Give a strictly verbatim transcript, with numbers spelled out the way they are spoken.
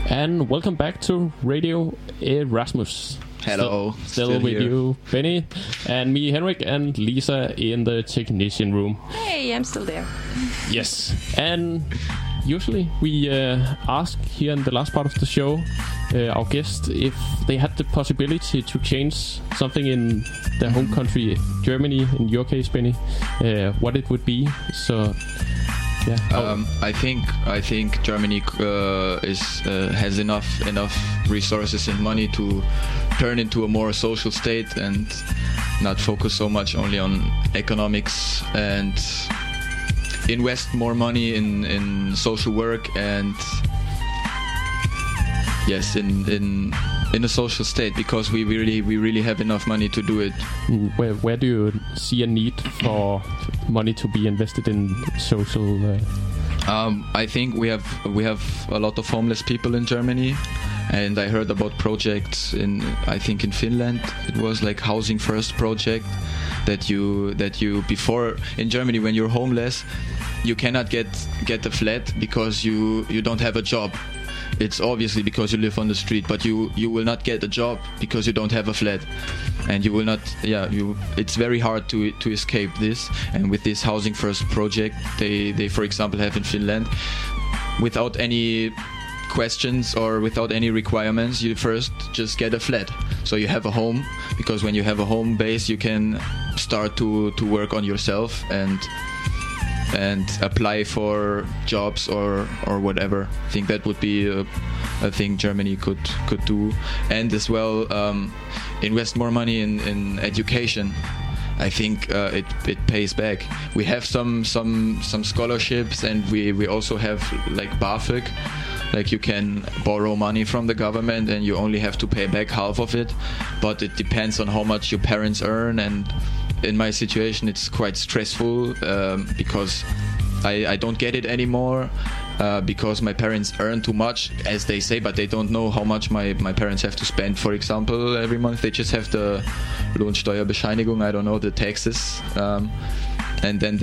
And welcome back to Radio Erasmus. Hello. Still, still, still with here. you, Benny, and me, Henrik, and Lisa in the technician room. Hey, I'm still there. Yes. And usually we uh, ask here in the last part of the show uh, our guests if they had the possibility to change something in their home country, Germany, in your case, Benny, uh, what it would be. So... Yeah. Um, I think I think Germany uh, is uh, has enough enough resources and money to turn into a more social state and not focus so much only on economics and invest more money in, in social work and yes in in in a social state, because we really we really have enough money to do it. Where where do you see a need for money to be invested in social? Uh... Um, I think we have we have a lot of homeless people in Germany, and I heard about projects in I think in Finland it was like Housing First project that you that you before in Germany when you're homeless you cannot get get a flat because you you don't have a job. It's obviously because you live on the street, but you, you will not get a job because you don't have a flat, and you will not. Yeah, you. It's very hard to to escape this. And with this Housing First project, they they for example have in Finland, without any questions or without any requirements, you first just get a flat, so you have a home. Because when you have a home base, you can start to to work on yourself and. and apply for jobs or or whatever. I think that would be a, a thing Germany could could do, and as well um, invest more money in, in education. I think uh, it it pays back. We have some some some scholarships, and we, we also have like BAföG, like you can borrow money from the government and you only have to pay back half of it, but it depends on how much your parents earn. And in my situation it's quite stressful um, because I, I don't get it anymore uh, because my parents earn too much, as they say, but they don't know how much my, my parents have to spend, for example, every month. They just have the Lohnsteuerbescheinigung, I don't know, the taxes, um, and then